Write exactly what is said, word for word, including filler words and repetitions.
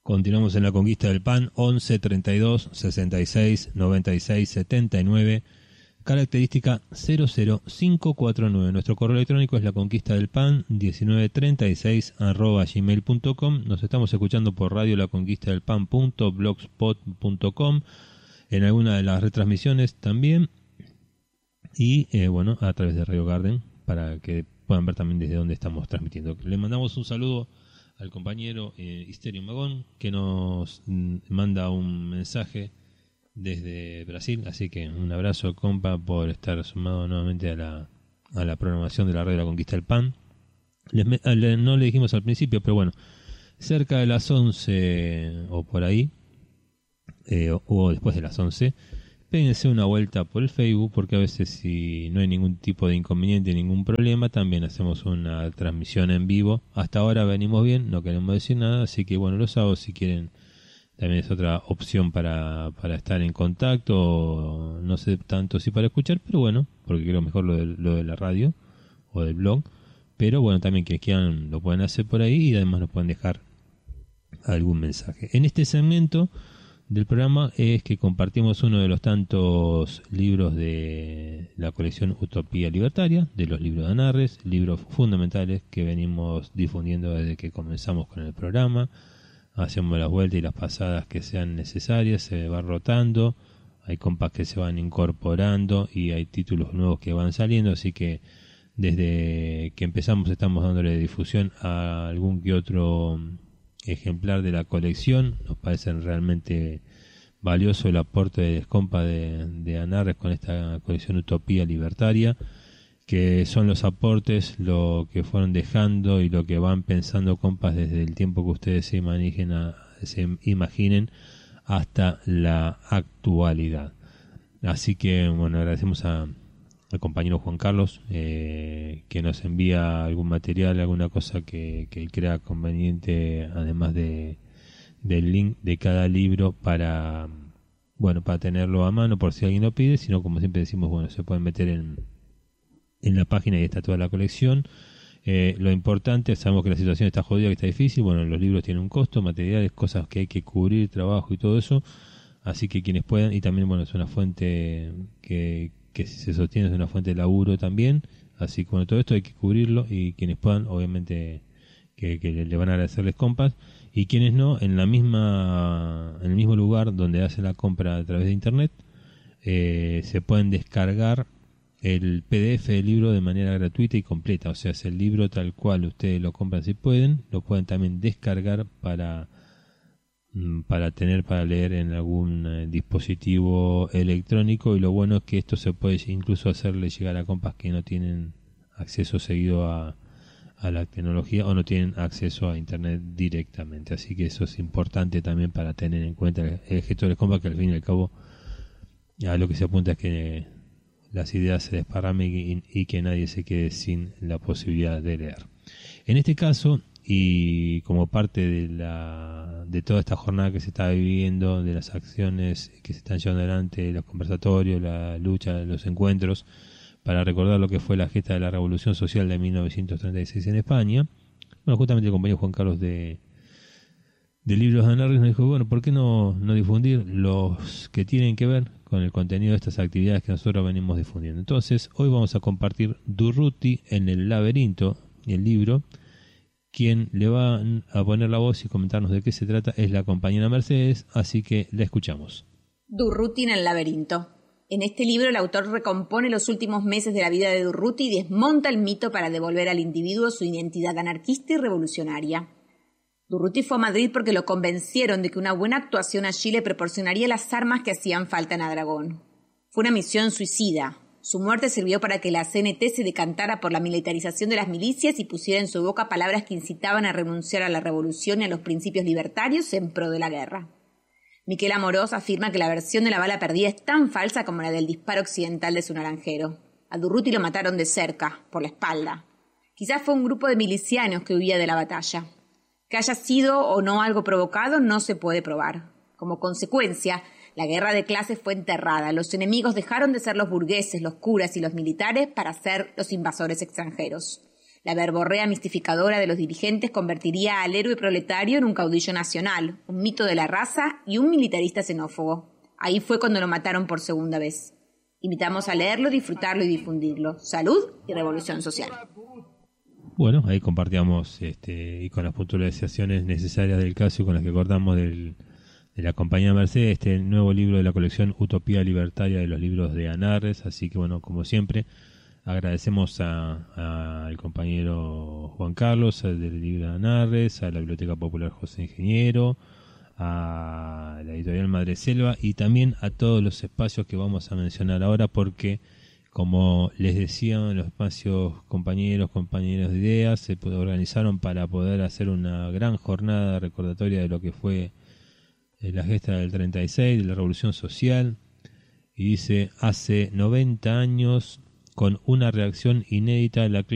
Continuamos en la conquista del pan. Once treinta y dos sesenta y seis noventa y seis setenta y nueve, característica cero cero cinco cuatro nueve. Nuestro correo electrónico es la conquista del pan diecinueve treinta y seis arroba gmail punto com. Nos estamos escuchando por radio la conquista del pan punto blogspot punto com, en alguna de las retransmisiones también, y eh, bueno, a través de Radio Garden, para que puedan ver también desde dónde estamos transmitiendo. Le mandamos un saludo al compañero eh, Histerio Magón, que nos mm, manda un mensaje desde Brasil, así que un abrazo, compa, por estar sumado nuevamente a la, a la programación de la radio La Conquista del Pan. Les, le, no le dijimos al principio, pero bueno, cerca de las once o por ahí, eh, o, o después de las once, péguense una vuelta por el Facebook, porque a veces, si no hay ningún tipo de inconveniente, ningún problema, también hacemos una transmisión en vivo. Hasta ahora venimos bien, no queremos decir nada, así que bueno, los sábados, si quieren, también es otra opción para, para estar en contacto. No sé tanto si para escuchar, pero bueno, porque creo mejor lo de, lo de la radio o del blog. Pero bueno, también que quieran lo pueden hacer por ahí, y además nos pueden dejar algún mensaje. En este segmento del programa es que compartimos uno de los tantos libros de la colección Utopía Libertaria, de los libros de Anarres, libros fundamentales que venimos difundiendo desde que comenzamos con el programa. Hacemos las vueltas y las pasadas que sean necesarias, se va rotando, hay compas que se van incorporando y hay títulos nuevos que van saliendo, así que desde que empezamos estamos dándole difusión a algún que otro ejemplar de la colección. Nos parece realmente valioso el aporte de compa de, de Anarres con esta colección Utopía Libertaria, que son los aportes, lo que fueron dejando y lo que van pensando compas desde el tiempo que ustedes se imaginen, a, se imaginen hasta la actualidad. Así que bueno, agradecemos a al compañero Juan Carlos, eh, que nos envía algún material, alguna cosa que, que él crea conveniente, además de del link de cada libro, para bueno, para tenerlo a mano por si alguien lo pide. Sino, como siempre decimos, bueno, se pueden meter en en la página y está toda la colección. Eh, lo importante, sabemos que la situación está jodida, que está difícil. Bueno, los libros tienen un costo, materiales, cosas que hay que cubrir, trabajo y todo eso. Así que quienes puedan, y también bueno, es una fuente que que si se sostiene es una fuente de laburo también, así que bueno, todo esto hay que cubrirlo, y quienes puedan, obviamente que, que le van a agradecerles compas, y quienes no, en la misma en el mismo lugar donde hacen la compra a través de internet, eh, se pueden descargar el P D F del libro de manera gratuita y completa. O sea, es el libro tal cual ustedes lo compran si pueden, lo pueden también descargar para para tener, para leer en algún eh, dispositivo electrónico. Y lo bueno es que esto se puede incluso hacerle llegar a compas que no tienen acceso seguido a, a la tecnología, o no tienen acceso a internet directamente. Así que eso es importante también para tener en cuenta el, el gesto de los compas, que al fin y al cabo a lo que se apunta es que las ideas se desparramen y, y que nadie se quede sin la posibilidad de leer. En este caso, y como parte de la de toda esta jornada que se está viviendo, de las acciones que se están llevando adelante, los conversatorios, la lucha, los encuentros, para recordar lo que fue la gesta de la Revolución Social de mil novecientos treinta y seis en España, bueno, justamente el compañero Juan Carlos de, de Libros de Anarres nos dijo, bueno, ¿por qué no, no difundir los que tienen que ver con el contenido de estas actividades que nosotros venimos difundiendo? Entonces, hoy vamos a compartir Durruti en el laberinto, el libro. Quien le va a poner la voz y comentarnos de qué se trata es la compañera Mercedes, así que la escuchamos. Durruti en el laberinto. En este libro el autor recompone los últimos meses de la vida de Durruti y desmonta el mito para devolver al individuo su identidad anarquista y revolucionaria. Durruti fue a Madrid porque lo convencieron de que una buena actuación allí le proporcionaría las armas que hacían falta en Adragón. Fue una misión suicida. Su muerte sirvió para que la C N T se decantara por la militarización de las milicias y pusiera en su boca palabras que incitaban a renunciar a la revolución y a los principios libertarios en pro de la guerra. Miquel Amorós afirma que la versión de la bala perdida es tan falsa como la del disparo occidental de su naranjero. A Durruti lo mataron de cerca, por la espalda. Quizás fue un grupo de milicianos que huía de la batalla. Que haya sido o no algo provocado no se puede probar. Como consecuencia, la guerra de clases fue enterrada. Los enemigos dejaron de ser los burgueses, los curas y los militares para ser los invasores extranjeros. La verborrea mistificadora de los dirigentes convertiría al héroe proletario en un caudillo nacional, un mito de la raza y un militarista xenófobo. Ahí fue cuando lo mataron por segunda vez. Invitamos a leerlo, disfrutarlo y difundirlo. Salud y revolución social. Bueno, ahí compartíamos este, y con las puntualizaciones necesarias del caso y con las que acordamos del, de la compañía Mercedes, este nuevo libro de la colección Utopía Libertaria de los libros de Anarres. Así que bueno, como siempre, agradecemos al compañero Juan Carlos del libro de Anarres, a la Biblioteca Popular José Ingeniero, a la editorial Madreselva y también a todos los espacios que vamos a mencionar ahora, porque como les decía, los espacios compañeros, compañeros de ideas se organizaron para poder hacer una gran jornada recordatoria de lo que fue la gesta del treinta y seis, de la Revolución Social, y dice: hace noventa años, con una reacción inédita, la clase